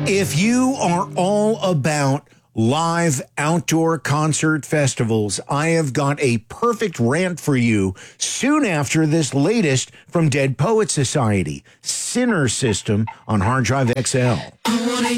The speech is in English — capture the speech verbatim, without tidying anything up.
If you are all about live outdoor concert festivals, I have got a perfect rant for you soon after this latest from Dead Poet Society, Sinner System on Hard Drive X L.